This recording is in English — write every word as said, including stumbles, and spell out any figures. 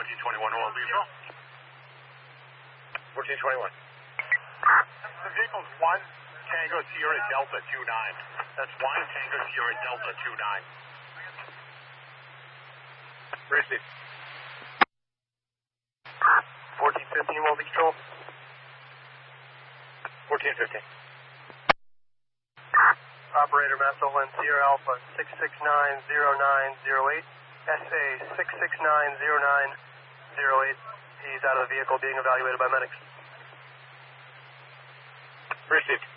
fourteen twenty-one, all visual. fourteen twenty-one. The vehicle's one Tango Sierra Delta two nine. That's one Tango Sierra Delta two nine. Received. fourteen fifteen will be control. fourteen fifteen. Operator Masterland Sierra Alpha six six nine zero nine zero eight, S A six six nine zero nine zero eight. He's out of the vehicle being evaluated by medics. Received.